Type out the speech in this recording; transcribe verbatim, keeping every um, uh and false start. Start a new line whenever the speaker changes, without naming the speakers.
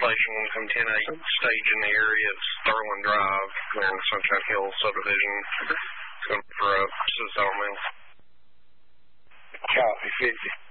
installation will come ten eight, stage in the area of Sterling Drive there in the Sunshine Hills subdivision. It's going to be for a sawmill.
Copy, fifty.